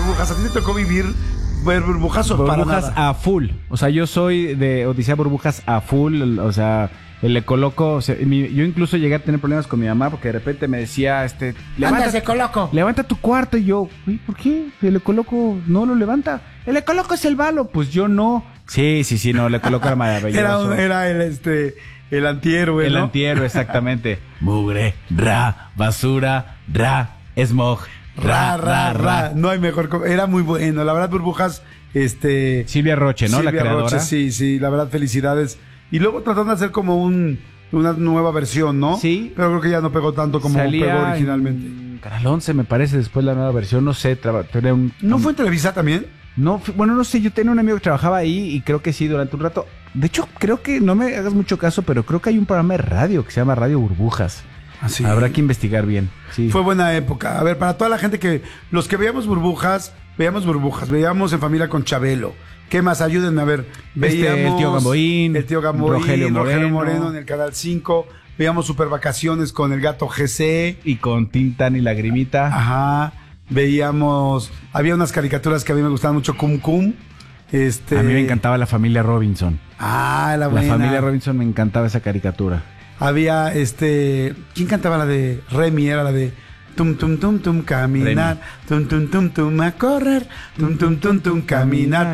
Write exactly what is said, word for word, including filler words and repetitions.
burbujas. ¿A ti te tocó vivir ver burbujas o para Burbujas nada? a full. O sea, yo soy de Odisea Burbujas a full. O sea, le coloco. O sea, mi, yo incluso llegué a tener problemas con mi mamá porque de repente me decía, este, Anda, se coloco. levanta tu cuarto. Y yo, uy, ¿por qué? El coloco no lo levanta. El coloco es el balo. Pues yo no. Sí, sí, sí, no, le coloco era maravilloso. Era, un- era el este el antihéroe, El ¿no? antihéroe, exactamente. Mugre, ra, basura, ra, smog, Ra, ra, ra. No hay mejor. co- Era muy bueno. La verdad, burbujas, este. Silvia Roche, ¿no? Silvia la creadora. Roche, sí, sí, la verdad, felicidades. Y luego trataron de hacer como un una nueva versión, ¿no? Sí. Pero creo que ya no pegó tanto como Salía pegó originalmente. en Canal once, me parece, después la nueva versión. No sé, traba- tenía un... ¿No fue en Televisa también? No, fu- bueno, no sé, yo tenía un amigo que trabajaba ahí y creo que sí, durante un rato. De hecho, creo que, no me hagas mucho caso, pero creo que hay un programa de radio que se llama Radio Burbujas. Así. Habrá que investigar bien. Sí. Fue buena época. A ver, para toda la gente que... Los que veíamos burbujas, veíamos burbujas. Veíamos En Familia con Chabelo. ¿Qué más? Ayúdenme a ver. Este, el tío Gamboín, El tío Gamboín. Rogelio Rogelio Moreno. Moreno en el Canal cinco. Veíamos Super Vacaciones con el gato G C. Y con Tintan y Lagrimita. Ajá. Veíamos... Había unas caricaturas que a mí me gustaban mucho. Cum Cum. Este... A mí me encantaba la familia Robinson. Ah, la La buena. familia Robinson me encantaba esa caricatura. Había este... ¿Quién cantaba la de Remy? Era la de... Tum, tum, tum, tum, caminar. Tum, tum, tum, tum, a correr. Tum, tum, tum, tum, caminar.